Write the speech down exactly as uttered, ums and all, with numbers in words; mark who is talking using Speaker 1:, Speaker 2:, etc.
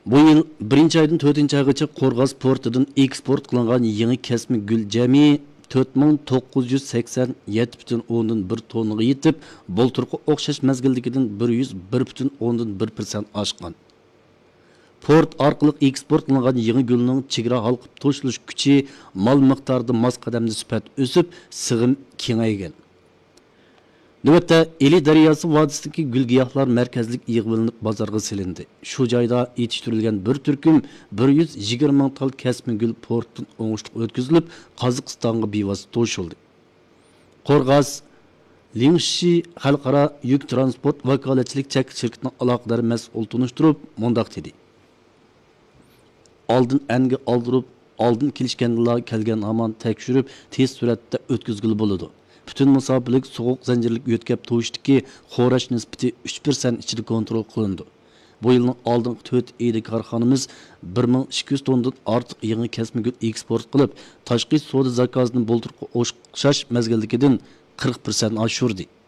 Speaker 1: Bu yıl birinchi aydan to'rtinchi aygacha Qo'rg'os portidan eksport qilingan yangi kesme gül jami to'rt ming to'qqiz yuz sakson yetti butun o'ndan bir tonnaga yetib, bulturqi o'xshash mezgildagidan bir yuz bir butun o'ndan bir persent oshgan. Port orqali eksport qilingan yangi gulning chegara halqib to'shilish kuchi mal miqdorida mos qadamda sifat o'sib, sig'im kengaygan. Növbətdə Eli Daryosi vodisidagi gül giyohlar markazlik yig'ilib bozorga silindi. Shu joyda yetishtirilgan bir turkum bir yuz yigirma ming tal kasmi gül portdan o'ngishli o'tkazilib, Qozog'istonga bevosita to'shildi. Qo'rg'os Lingshi xalqaro yuk transport vakolatchilik chek shirkatining aloqador mas'ul tunishtirib, mundaq dedi. Oldin anga oldirib, oldin kelishganlar kelgan hamon tekshirib, tez suratda o'tkazgili bo'ladi. Bütün musofilik soğuk zincirlik yo'tkab to'yishdiki, xo'rash nisbati uch persent ichida kontrol qilindi. Bu yilning oldingi to'rt oyida korxonamiz bir ming ikki yuz tonnadan ortiq yangi kesme gül eksport qilib, tashqi savdo zakazini bulturqi o'xshash mezgildagidan qirq persent oshirdi.